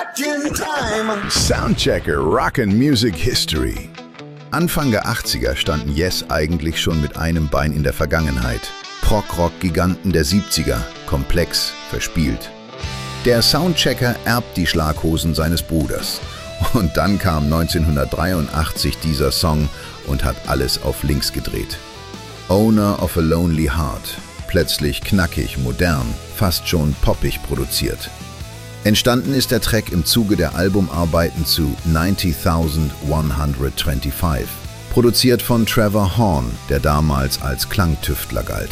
Soundchecker Rockin' Music History. Anfang der 80er standen Yes eigentlich schon mit einem Bein in der Vergangenheit. Prog-Rock-Giganten der 70er, komplex, verspielt. Der Soundchecker erbt die Schlaghosen seines Bruders. Und dann kam 1983 dieser Song und hat alles auf links gedreht. Owner of a Lonely Heart. Plötzlich knackig, modern, fast schon poppig produziert. Entstanden ist der Track im Zuge der Albumarbeiten zu 90,125. Produziert von Trevor Horn, der damals als Klangtüftler galt.